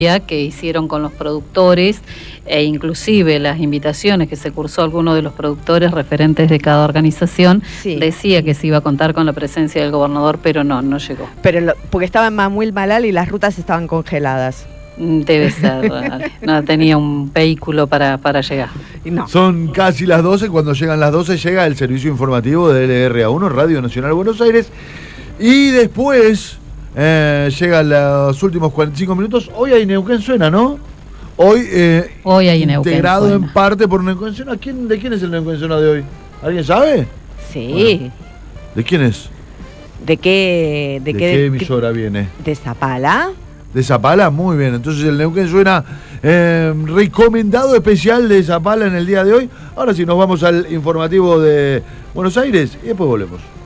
que hicieron con los productores e inclusive las invitaciones que se cursó a algunos de los productores referentes de cada organización, Sí. decía que se iba a contar con la presencia del gobernador, pero no llegó. Pero porque estaba en Mamuil Malal y las rutas estaban congeladas. Debe ser, no tenía un vehículo para llegar. Y no. Son casi las 12, cuando llegan las 12 llega el servicio informativo de LRA1, Radio Nacional Buenos Aires, y después llegan los últimos 45 minutos. Hoy hay Neuquén Suena, ¿no? Hoy hay Neuquén integrado Suena. en parte por Neuquén Suena. ¿De quién es el Neuquén Suena de hoy? ¿Alguien sabe? Sí. Bueno, ¿de quién es? ¿De qué emisora viene? ¿De Zapala? ¿De Zapala? Muy bien. Entonces el Neuquén Suena recomendado especial de Zapala en el día de hoy. Ahora sí, nos vamos al informativo de Buenos Aires y después volvemos.